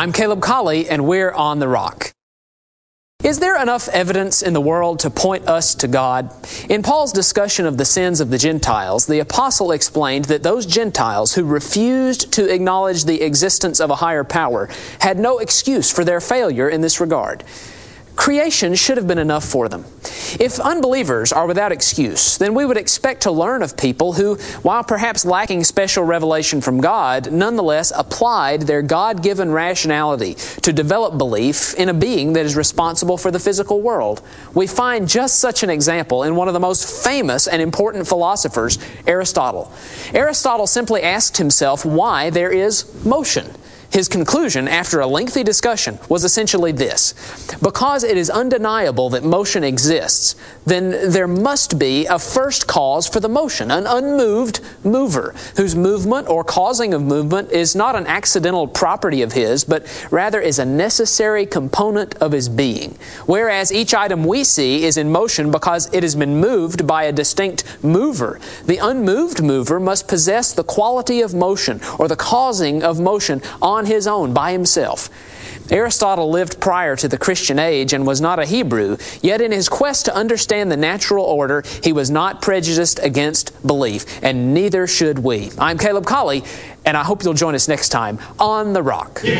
I'm Caleb Colley, and we're on the Rock. Is there enough evidence in the world to point us to God? In Paul's discussion of the sins of the Gentiles, the apostle explained that those Gentiles who refused to acknowledge the existence of a higher power had no excuse for their failure in this regard. Creation should have been enough for them. If unbelievers are without excuse, then we would expect to learn of people who, while perhaps lacking special revelation from God, nonetheless applied their God-given rationality to develop belief in a being that is responsible for the physical world. We find just such an example in one of the most famous and important philosophers, Aristotle. Aristotle simply asked himself why there is motion. His conclusion, after a lengthy discussion, was essentially this: because it is undeniable that motion exists, then there must be a first cause for the motion, an unmoved mover, whose movement or causing of movement is not an accidental property of his, but rather is a necessary component of his being. Whereas each item we see is in motion because it has been moved by a distinct mover, the unmoved mover must possess the quality of motion or the causing of motion on his own, by himself. Aristotle lived prior to the Christian age and was not a Hebrew, yet in his quest to understand the natural order, he was not prejudiced against belief, and neither should we. I'm Caleb Colley, and I hope you'll join us next time on The Rock.